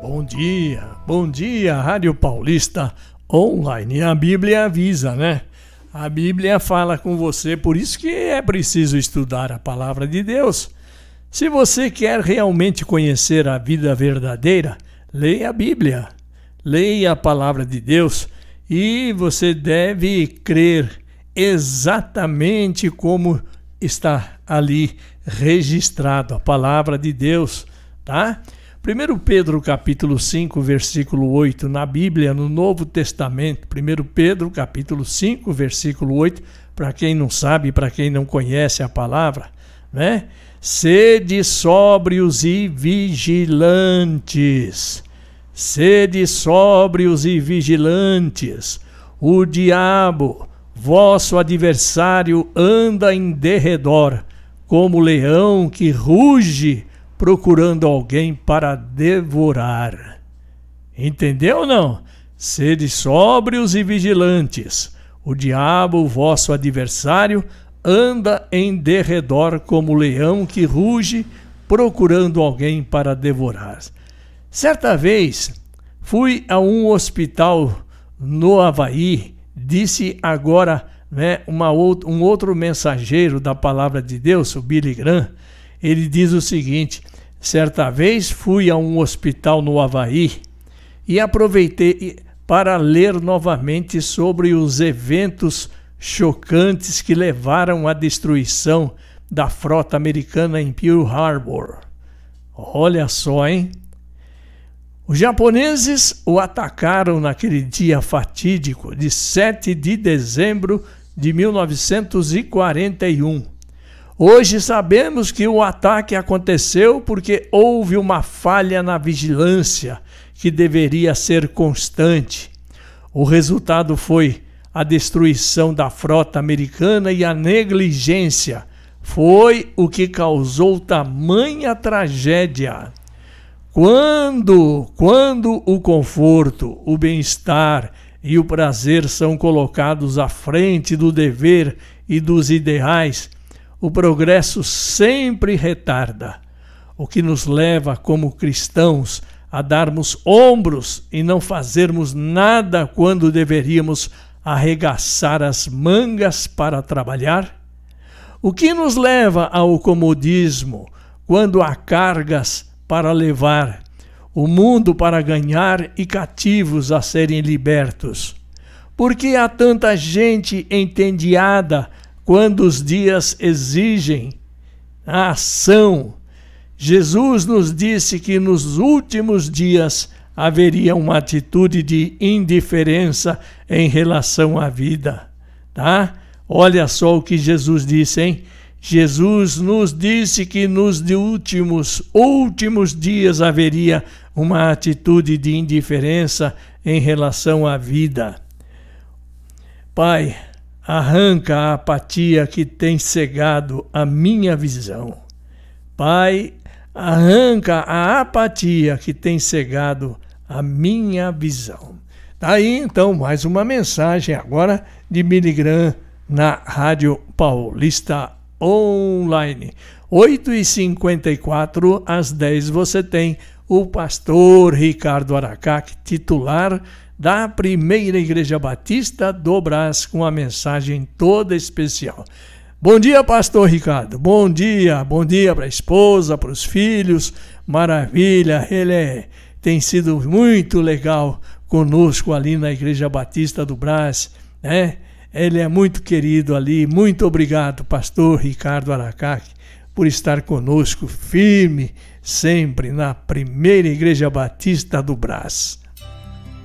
Bom dia, Rádio Paulista Online. A Bíblia avisa, né? A Bíblia fala com você, por isso que é preciso estudar a palavra de Deus. Se você quer realmente conhecer a vida verdadeira, leia a Bíblia, leia a palavra de Deus e você deve crer exatamente como está ali registrado a palavra de Deus, tá? 1 Pedro capítulo 5, versículo 8, na Bíblia, no Novo Testamento, 1 Pedro capítulo 5, versículo 8, para quem não sabe, para quem não conhece a palavra, né? Sede sóbrios e vigilantes. Sede sóbrios e vigilantes. O diabo, vosso adversário, anda em derredor, como leão que ruge, procurando alguém para devorar. Entendeu ou não? Sede sóbrios e vigilantes. O diabo, o vosso adversário, anda em derredor como leão que ruge, procurando alguém para devorar. Certa vez, fui a um hospital no Havaí, disse agora, né, um outro mensageiro da palavra de Deus, o Billy Graham. Ele diz o seguinte: certa vez fui a um hospital no Havaí e aproveitei para ler novamente sobre os eventos chocantes que levaram à destruição da frota americana em Pearl Harbor. Olha só, hein? Os japoneses o atacaram naquele dia fatídico de 7 de dezembro de 1941. Hoje sabemos que o ataque aconteceu porque houve uma falha na vigilância que deveria ser constante. O resultado foi a destruição da frota americana e a negligência foi o que causou tamanha tragédia. Quando o conforto, o bem-estar e o prazer são colocados à frente do dever e dos ideais, o progresso sempre retarda, o que nos leva como cristãos a darmos ombros e não fazermos nada quando deveríamos arregaçar as mangas para trabalhar? O que nos leva ao comodismo quando há cargas para levar, o mundo para ganhar e cativos a serem libertos? Por que há tanta gente entediada quando os dias exigem a ação? Jesus nos disse que nos últimos dias haveria uma atitude de indiferença em relação à vida, tá? Olha só o que Jesus disse, hein? Jesus nos disse que nos últimos dias haveria uma atitude de indiferença em relação à vida. Pai, arranca a apatia que tem cegado a minha visão. Pai, arranca a apatia que tem cegado a minha visão. Tá aí então mais uma mensagem agora de Billy Graham na Rádio Paulista Online. 8h54, às 10 você tem o pastor Ricardo Aracaque, titular da Primeira Igreja Batista do Brás, com a mensagem toda especial. Bom dia, pastor Ricardo. Bom dia para a esposa, para os filhos. Maravilha, ele tem sido muito legal conosco ali na Igreja Batista do Brás, né? Ele é muito querido ali. Muito obrigado, pastor Ricardo Aracaque, por estar conosco firme sempre na Primeira Igreja Batista do Brás.